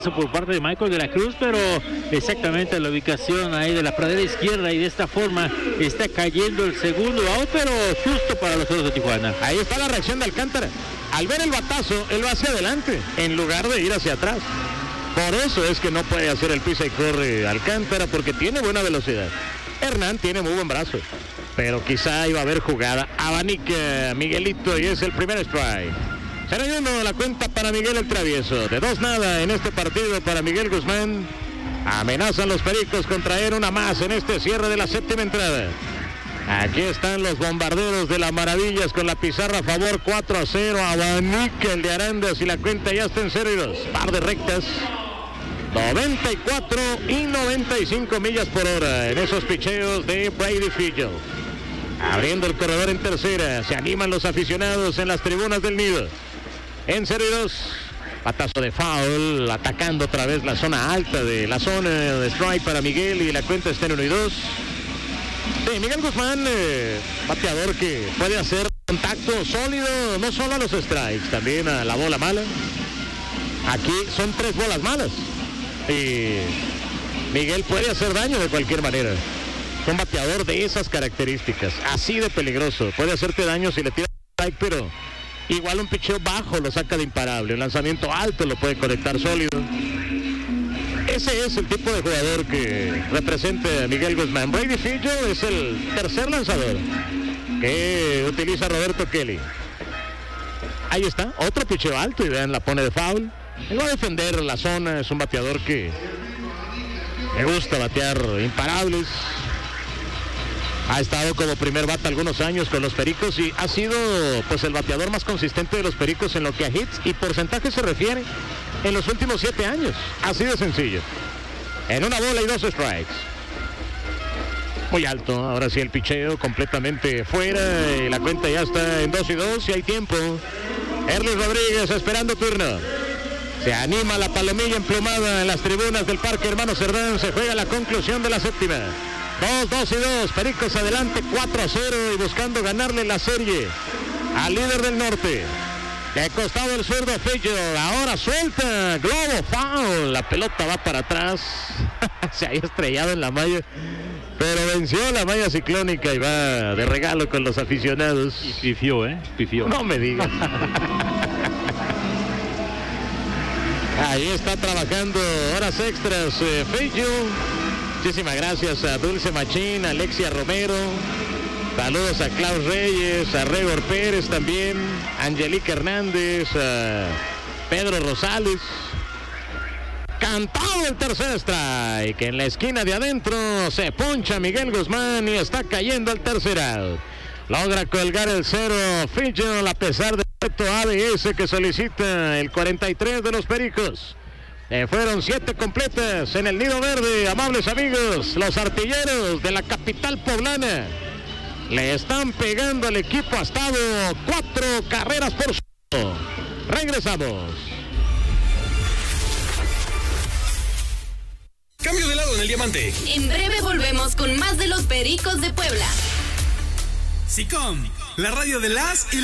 por parte de Michael de la Cruz, pero exactamente la ubicación ahí de la pradera izquierda, y de esta forma está cayendo el segundo out, pero justo para los Toros de Tijuana. Ahí está la reacción de Alcántara. Al ver el batazo, él va hacia adelante en lugar de ir hacia atrás. Por eso es que no puede hacer el pisa y corre Alcántara, porque tiene buena velocidad. Hernán tiene muy buen brazo, pero quizá iba a haber jugada. Abanica Miguelito y es el primer strike. 0-1 la cuenta para Miguel el Travieso. De 2-0 en este partido para Miguel Guzmán. Amenazan los Pericos con traer una más en este cierre de la séptima entrada. Aquí están los bombarderos de las maravillas con la pizarra a favor, 4-0. Abanica el de Arandas y la cuenta ya está en 0-2. Par de rectas. 94 y 95 millas por hora en esos picheos de Brady Field. Abriendo el corredor en tercera. Se animan los aficionados en las tribunas del nido. En 0-2, batazo de foul, atacando otra vez la zona alta de la zona de strike para Miguel, y la cuenta está en 1-2. Sí, Miguel Guzmán, bateador que puede hacer contacto sólido, no solo a los strikes, también a la bola mala. Aquí son 3 bolas malas, y Miguel puede hacer daño de cualquier manera. Un bateador de esas características, así de peligroso, puede hacerte daño si le tiras strike, pero igual un picheo bajo lo saca de imparable, un lanzamiento alto lo puede conectar sólido. Ese es el tipo de jugador que representa a Miguel Guzmán. Brady Field es el tercer lanzador que utiliza Roberto Kelly. Ahí está, otro picheo alto, y vean, la pone de foul. Él va a defender la zona, es un bateador que le gusta batear imparables. Ha estado como primer bate algunos años con los Pericos y ha sido pues el bateador más consistente de los Pericos en lo que a hits y porcentaje se refiere en los últimos 7 años. Así de sencillo. En 1 bola y 2 strikes. Muy alto, ahora sí el picheo completamente fuera, y la cuenta ya está en 2-2 y hay tiempo. Erlis Rodríguez esperando turno. Se anima la palomilla emplumada en las tribunas del Parque Hermano Cerdán. Se juega la conclusión de la séptima. 2-2, Pericos adelante 4-0 y buscando ganarle la serie al líder del norte. De costado el zurdo Field, ahora suelta, globo, foul, la pelota va para atrás. Se había estrellado en la malla, pero venció la malla ciclónica y va de regalo con los aficionados. Y pifió, pifió. No me digas. Ahí está trabajando horas extras Field. Muchísimas gracias a Dulce Machín, a Alexia Romero. Saludos a Klaus Reyes, a Regor Pérez también, a Angelica Hernández, a Pedro Rosales. Cantado el tercer strike. En la esquina de adentro se poncha Miguel Guzmán y está cayendo el tercer out. Logra colgar el 0 Field a pesar del reto ABS que solicita el 43 de los Pericos. Fueron 7 completas en el Nido Verde, amables amigos. Los artilleros de la capital poblana le están pegando al equipo astado 4 carreras por 0. Regresamos. Cambio de lado en el diamante. En breve volvemos con más de los Pericos de Puebla. SICOM, la radio de las y